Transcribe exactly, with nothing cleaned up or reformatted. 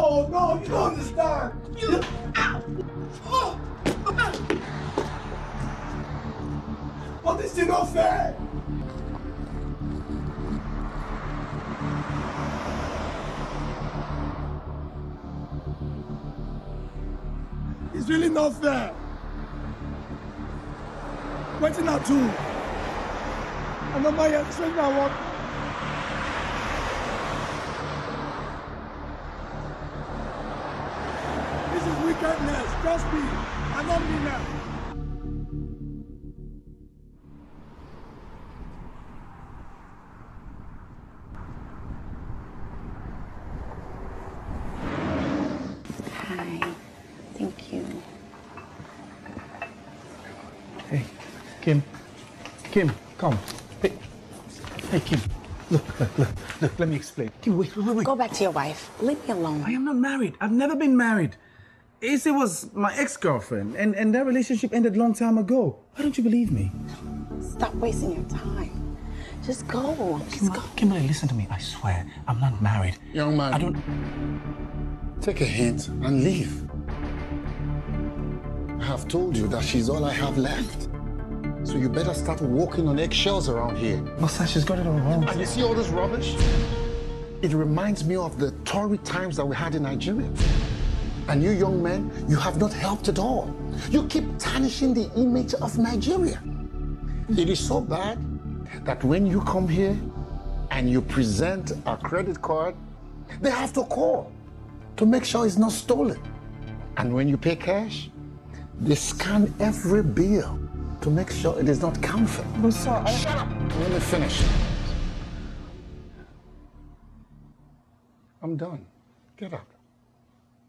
No, no, you don't understand. You... But this is not fair. It's really not fair. Waiting out too. I know my strength now work. This is wickedness. Trust me. I don't mean that. Hi. Thank you. Hey, Kim. Kim, come. Hey, hey, Kim. Look, look, look, look, let me explain. Kim, wait, wait, wait. Go back to your wife. Leave me alone. I am not married. I've never been married. Asa was my ex-girlfriend, and, and that relationship ended a long time ago. Why don't you believe me? Stop wasting your time. Just go. Just Kim, go. Kimberly, listen to me. I swear, I'm not married. Young man, I don't... take a hint and leave. I have told you that she's all I have left. So you better start walking on eggshells around here. Well, sir, she's got it all wrong. And you see all this rubbish? It reminds me of the torrid times that we had in Nigeria. And you young men, you have not helped at all. You keep tarnishing the image of Nigeria. It is so bad that when you come here and you present a credit card, they have to call to make sure it's not stolen. And when you pay cash, they scan every bill to make sure it is not counterfeit. But, sir, I... Shut up! Let me finish. I'm done. Get up.